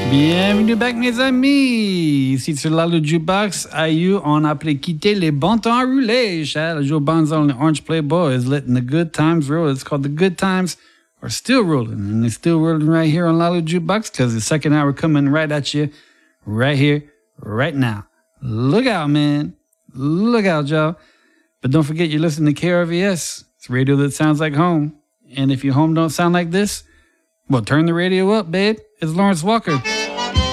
Bienvenue back, mes amis. Ici sur Lalo Jukebox. Aïe, on a après quitté les bons temps roulés. Shout out Joe Bonzo and the Orange Playboys letting the good times roll. It's called The Good Times Are Still Rolling. And they're still rolling right here on Lalo Jukebox because the second hour coming right at you right here, right now. Look out, man. Look out, y'all. But don't forget you're listening to KRVS. It's radio that sounds like home. And if your home don't sound like this, well, turn the radio up, babe. It's Lawrence Walker.